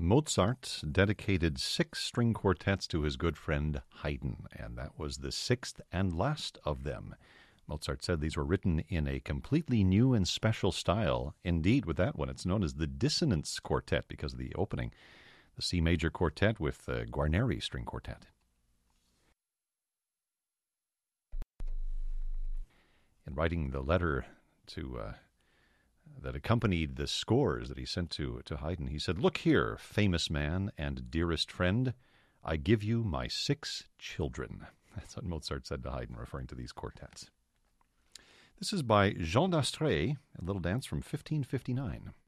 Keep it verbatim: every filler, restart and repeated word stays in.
Mozart dedicated six string quartets to his good friend Haydn, and that was the sixth and last of them. Mozart said these were written in a completely new and special style. Indeed, with that one, it's known as the Dissonance Quartet because of the opening, the C major quartet with the Guarneri string quartet. In writing the letter to uh, that accompanied the scores that he sent to, to Haydn, he said, "Look here, famous man and dearest friend, I give you my six children." That's what Mozart said to Haydn, referring to these quartets. This is by Jean d'Astrée, a little dance from fifteen fifty-nine.